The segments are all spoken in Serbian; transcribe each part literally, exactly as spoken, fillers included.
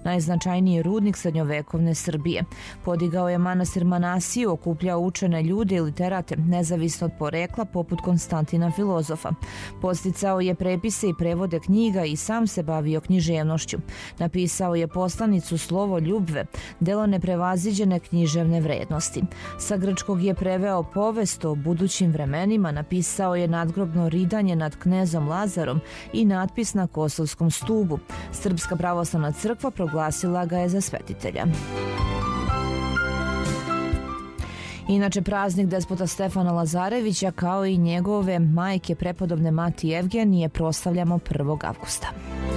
najznačajniji rudnik srednjovekovne Srbije. Podigao je manastir Manasiju, okupljao učene ljude i literate, nezavisno od porekla, poput Konstantina Filozofa. Podsticao je prepise i prevode knjiga i sam se bavio književnošću. Napisao je poslanicu Slovo ljubve, delo neprevaziđene književne vrednosti. Sa grčkog je preveo povest o budućim vremenima, napisao je nadgrobno ridanje nad knezom Lazarom i natpis na Kosovskom stubu. Srpska pravoslavna crkva proglasila ga je za svetitelja. Inače, praznik despota Stefana Lazarevića kao i njegove majke prepodobne Mati Evgenije proslavljamo prvog avgusta.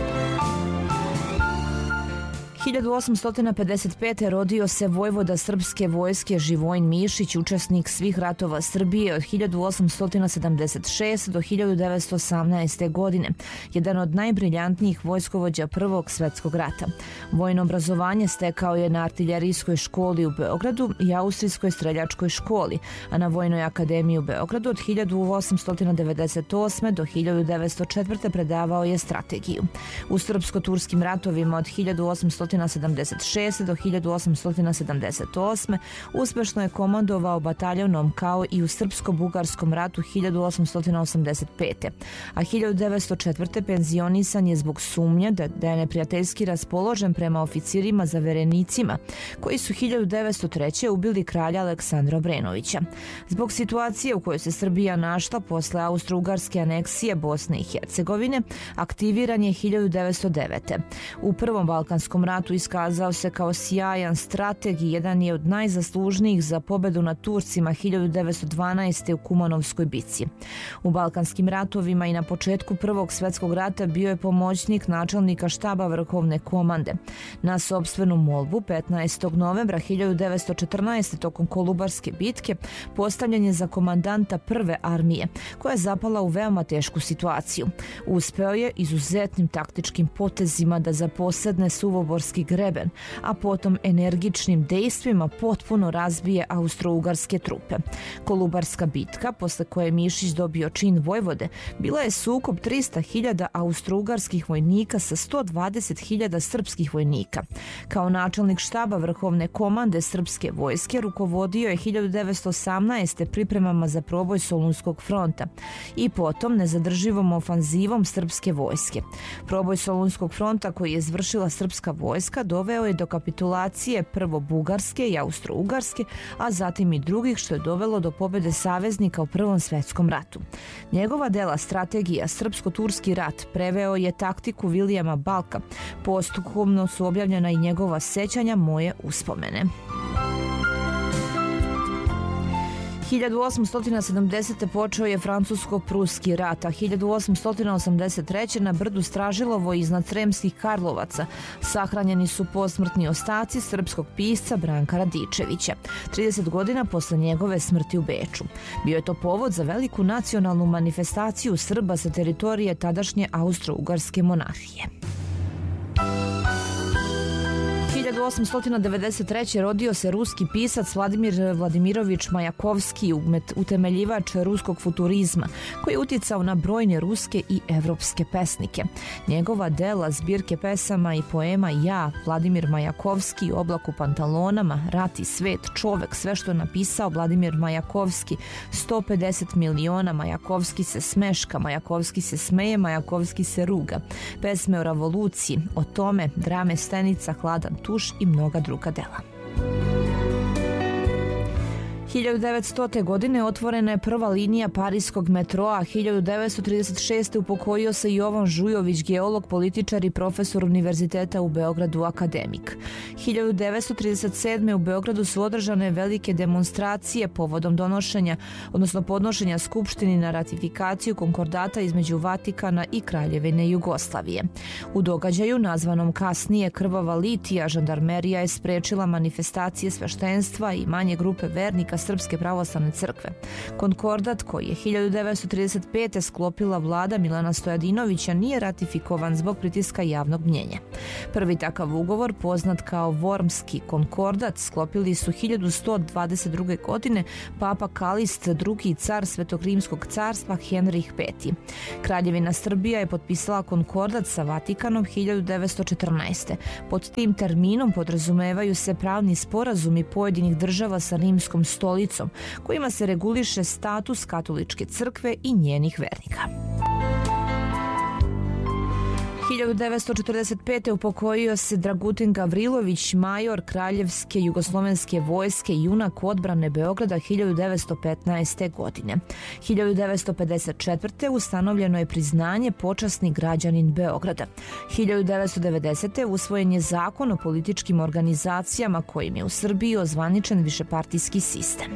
hiljadu osamsto pedeset pete. rodio se vojvoda srpske vojske Živojin Mišić, učesnik svih ratova Srbije od hiljadu osamsto sedamdeset šeste. do hiljadu devetsto osamnaeste. godine, jedan od najbriljantnijih vojskovođa Prvog svetskog rata. Vojno obrazovanje stekao je na artiljerijskoj školi u Beogradu i austrijskoj streljačkoj školi, a na Vojnoj akademiji u Beogradu od hiljadu osamsto devedeset osme. do hiljadu devetsto četvrte. predavao je strategiju. U srpsko-turskim ratovima od hiljadu osamsto sedamdeset šeste. do hiljadu osamsto sedamdeset osme. uspešno je komandovao bataljonom kao i u srpsko-bugarskom ratu hiljadu osamsto osamdeset pete. a hiljadu devetsto četvrte. penzionisan je zbog sumnje da, da je neprijateljski raspoložen prema oficirima zaverenicima koji su hiljadu devetsto treće. ubili kralja Aleksandra Obrenovića. Zbog situacije u kojoj se Srbija našla posle austro-ugarske aneksije Bosne i Hercegovine, aktiviran je hiljadu devetsto devete. U Prvom balkanskom ratu iskazao se kao sjajan strateg i jedan je od najzaslužnijih za pobedu nad Turcima hiljadu devetsto dvanaeste. u Kumanovskoj bici. U balkanskim ratovima i na početku Prvog svetskog rata bio je pomoćnik načelnika štaba Vrhovne komande. Na sopstvenu molbu petnaestog novembra hiljadu devetsto četrnaeste. tokom Kolubarske bitke postavljen je za komandanta Prve armije, koja je zapala u veoma tešku situaciju. Uspeo je izuzetnim taktičkim potezima da zaposedne Suvoborski greben, a potom energičnim dejstvima potpuno razbije austro-ugarske trupe. Kolubarska bitka, posle koje je Mišić dobio čin vojvode, bila je sukob trista hiljada austro-ugarskih vojnika sa sto dvadeset hiljada srpskih vojnika. Kao načelnik štaba Vrhovne komande srpske vojske rukovodio je hiljadu devetsto osamnaeste. pripremama za proboj Solunskog fronta i potom nezadrživom ofanzivom srpske vojske. Proboj Solunskog fronta koji je izvršila srpska vojska doveo je do kapitulacije prvo Bugarske i Austro-Ugarske, a zatim i drugih, što je dovelo do pobjede saveznika u Prvom svetskom ratu. Njegova dela Strategija Srpsko-turski rat preveo je taktiku Vilijama Balka. Postupno su objavljena i njegova sećanja Moje uspomene. hiljadu osamsto sedamdesete. počeo je francusko-pruski rat, a hiljadu osamsto osamdeset treće. na brdu Stražilovo iznad Sremskih Karlovaca sahranjeni su posmrtni ostaci srpskog pisca Branka Radičevića, trideset godina posle njegove smrti u Beču. Bio je to povod za veliku nacionalnu manifestaciju Srba sa teritorije tadašnje Austro-Ugarske monarhije. hiljadu osamsto devedeset treće. rodio se ruski pisac Vladimir Vladimirovič Majakovski, utemeljivač ruskog futurizma, koji je uticao na brojne ruske i evropske pesnike. Njegova dela, zbirke pesama i poema Ja, Vladimir Majakovski, Oblak u pantalonama, Rat i svet, Čovek, sve što je napisao Vladimir Majakovski, sto pedeset miliona, Majakovski se smeška, Majakovski se smeje, Majakovski se ruga, pesme o revoluciji, o tome, drame Stenica, Hladan tuš i mnoga druga dela. hiljadu devetstote. godine otvorena je prva linija parijskog metroa, hiljadu devetsto trideset šeste. upokojio se Jovan Žujović, geolog, političar i profesor Univerziteta u Beogradu, akademik. hiljadu devetsto trideset sedme. u Beogradu su održane velike demonstracije povodom donošenja, odnosno podnošenja Skupštini na ratifikaciju konkordata između Vatikana i Kraljevine Jugoslavije. U događaju, nazvanom kasnije Krvava litija, žandarmerija je sprečila manifestacije sveštenstva i manje grupe vernika svećenika Srpske pravoslavne crkve. Konkordat koji je hiljadu devetsto trideset pete. sklopila vlada Milana Stojadinovića nije ratifikovan zbog pritiska javnog mnjenja. Prvi takav ugovor, poznat kao Wormski konkordat, sklopili su hiljadu sto dvadeset druge. godine papa Kalist drugi. car Svetokrimskog carstva Henrih peti. Kraljevina Srbija je potpisala konkordat sa Vatikanom hiljadu devetsto četrnaeste. Pod tim terminom podrazumevaju se pravni sporazumi pojedinih država sa rimskom stolicom, kojima se reguliše status katoličke crkve i njenih vernika. hiljadu devetsto četrdeset pete. upokojio se Dragutin Gavrilović, major Kraljevske jugoslovenske vojske i junak odbrane Beograda hiljadu devetsto petnaeste. godine. hiljadu devetsto pedeset četvrte. ustanovljeno je priznanje počasni građanin Beograda. hiljadu devetsto devedesete. usvojen je zakon o političkim organizacijama kojim je u Srbiji ozvaničen višepartijski sistem.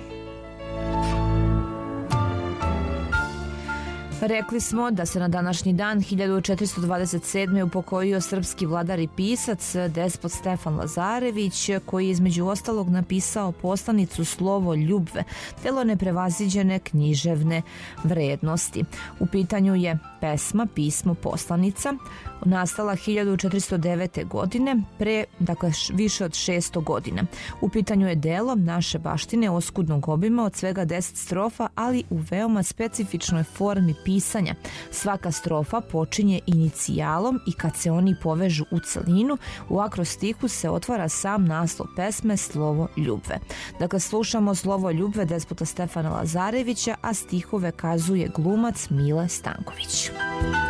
Rekli smo da se na današnji dan hiljadu četiristo dvadeset sedme. upokojio srpski vladar i pisac despot Stefan Lazarević, koji je između ostalog napisao poslanicu Slovo ljubve, delo neprevaziđene književne vrednosti. U pitanju je pesma, pismo, poslanica, nastala hiljadu četiristo devete. godine, pre, dakle, više od šesto godina. U pitanju je delo naše baštine oskudnog obima od svega deset strofa, ali u veoma specifičnoj formi pisanja. Svaka strofa počinje inicijalom i kad se oni povežu u celinu, u akrostihu se otvara sam naslov pesme Slovo ljubve. Dakle, slušamo Slovo ljubve despota Stefana Lazarevića, a stihove kazuje glumac Mile Stanković.